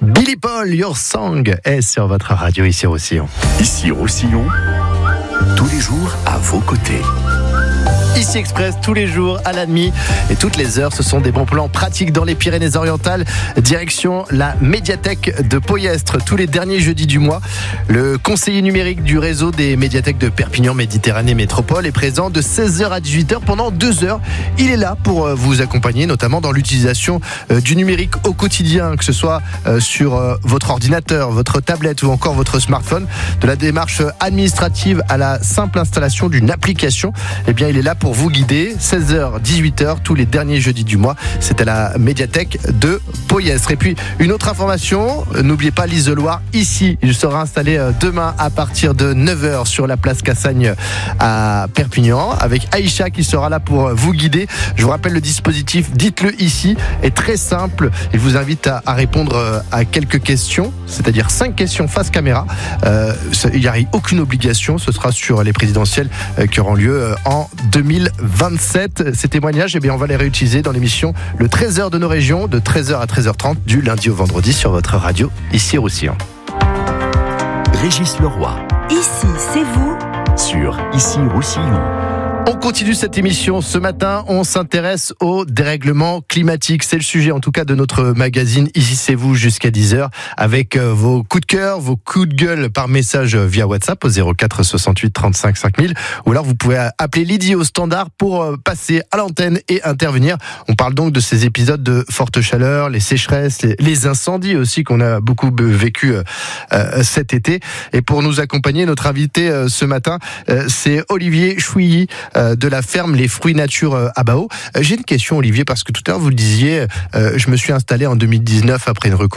Billy Paul, Your Song est sur votre radio ici au Roussillon. Ici Roussillon, tous les jours à vos côtés. Ici Express, tous les jours à la demi et toutes les heures, ce sont des bons plans pratiques dans les Pyrénées-Orientales. Direction la médiathèque de Poyestre, tous les derniers jeudis du mois. Le conseiller numérique du réseau des médiathèques de Perpignan Méditerranée Métropole est présent de 16h à 18h pendant 2 heures. Il est là pour vous accompagner, notamment dans l'utilisation du numérique au quotidien, que ce soit sur votre ordinateur, votre tablette ou encore votre smartphone. De la démarche administrative à la simple installation d'une application, eh bien il est là pour vous guider. 16h, 18h, tous les derniers jeudis du mois. C'est à la médiathèque de Poyestre. Et puis, une autre information, n'oubliez pas l'isoloir ici. Il sera installé demain à partir de 9h sur la place Cassagne à Perpignan, avec Aïcha qui sera là pour vous guider. Je vous rappelle le dispositif, dites-le ici, est très simple. Il vous invite à répondre à quelques questions, c'est-à-dire 5 questions face caméra. Il n'y a aucune obligation, ce sera sur les présidentielles qui auront lieu en 2027. Ces témoignages, eh bien, on va les réutiliser dans l'émission Le Trésor de nos régions, de 13h à 13h30, du lundi au vendredi sur votre radio, ici Roussillon. Régis Leroy. Ici, c'est vous. Sur Ici Roussillon. On continue cette émission. Ce matin, on s'intéresse au dérèglement climatique. C'est le sujet, en tout cas, de notre magazine Ici c'est vous jusqu'à 10h, avec vos coups de cœur, vos coups de gueule par message via WhatsApp au 04 68 35 5000. Ou alors, vous pouvez appeler Lydie au standard pour passer à l'antenne et intervenir. On parle donc de ces épisodes de forte chaleur, les sécheresses, les incendies aussi qu'on a beaucoup vécu cet été. Et pour nous accompagner, notre invité ce matin, c'est Olivier Chouilly, de la ferme Les Fruits Nature à Bao. J'ai une question, Olivier, parce que tout à l'heure vous le disiez, je me suis installé en 2019 après une